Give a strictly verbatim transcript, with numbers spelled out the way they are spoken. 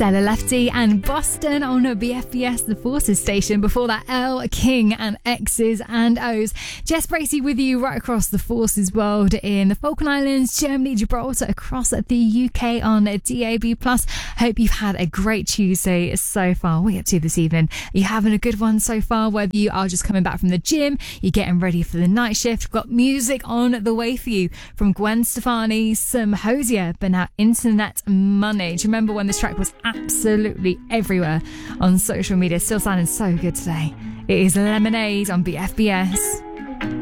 Stella Lefty and Boston on B F B S, the Forces station. Before that, Elle King and X's and O's. Jess Bracey with you right across the Forces world in the Falkland Islands, Germany, Gibraltar, across the U K on D A B plus. Hope you've had a great Tuesday so far. What are you up to this evening? Are you having a good one so far? Whether you are just coming back from the gym, you're getting ready for the night shift, got music on the way for you from Gwen Stefani, some Hosier, but now Internet Money. Do you remember when this track was absolutely everywhere on social media? Still sounding so good today. It is Lemonade on B F B S.